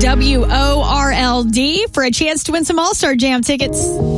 WORLD for a chance to win some All-Star Jam tickets.